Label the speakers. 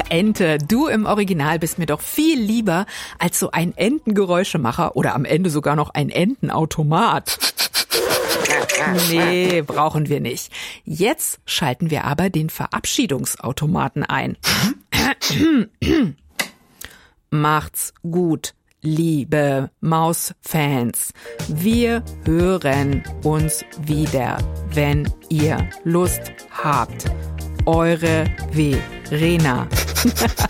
Speaker 1: Ente, du im Original bist mir doch viel lieber als so ein Entengeräuschemacher oder am Ende sogar noch ein Entenautomat. Nee, brauchen wir nicht. Jetzt schalten wir aber den Verabschiedungsautomaten ein. Macht's gut, liebe Mausfans. Wir hören uns wieder, wenn ihr Lust habt. Eure Verena.